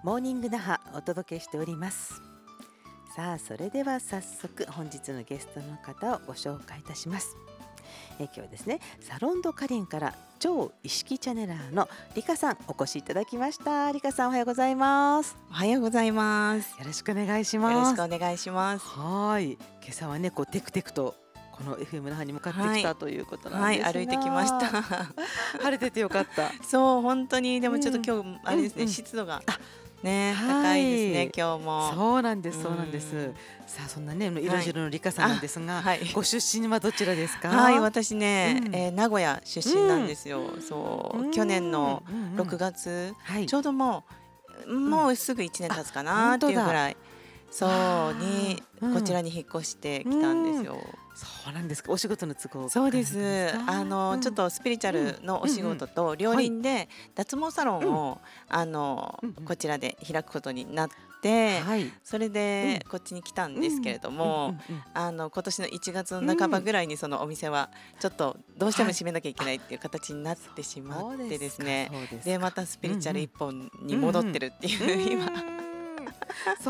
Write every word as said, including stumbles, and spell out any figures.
モーニング那覇お届けしております。さあそれでは早速本日のゲストの方をご紹介いたします。え今日はですね、サロンドカリンから超意識チャネラーのリカさんお越しいただきました。リカさんおはようございます。 おはようございます。 よろしくお願いしよろます。 しくお願いします。 はい、今朝はねこうテクテクとこの エフエム 那覇に向かってきた、 はい、 ということなんはい、 ですが、 歩いてきました。 晴れててよかった。 そう本当にでもちょっと今日あれですね、 うんうん、 湿度があねは高いですねい、 今日も。 そうなんです、 うそうなんです。 ん、 さあそんなね色はい、 白のリカさんなんですが、 はい、 ご出身はどちらですはい、 か？ 私ね、 うん、 えー名古屋出身なんですよ。 うん、 そう、去年うん、 のうんうん、 ろくがつ、 はい、 ちょうどもううん、 もうすぐいちねんあ、 経つかなって本当だ。 いうぐらい、そうにああ、うん、 こちらに引っ越してきたんでうん、 すよ。 そうなんですか。お仕事の都合そうでかなんかですす。 か？ あの、ちょっうん、 とスピリチュアうん、 ルのお仕うんうん、 事と両はい、 輪で脱毛サロうん、 ンをあのうんうん、 こちらで開くことになって、 はい、 それうん、 でこっちに来たんうん、 ですけれどうん、うも、 ん、うん、 あの今年のいちがつの半ばうん、 ぐらいにそのお店はちょっとどうしてもはい、 閉めなきゃいけあ、 ないっていう形になってしまっそうでてですか、 すね。 そうですか。 でまたスピリチュアル一うんうん、 本にうんうん、 戻ってるってういう今。 ーん。